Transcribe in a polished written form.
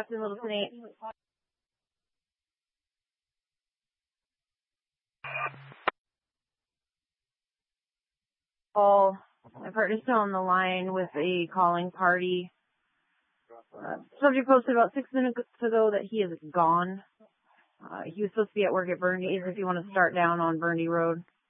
Captain Littleton 8. Oh, my partner's still on the line with a calling party. Subject posted about 6 minutes ago that he is gone. He was supposed to be at work at Burnley if you want to start down on Burnley Road.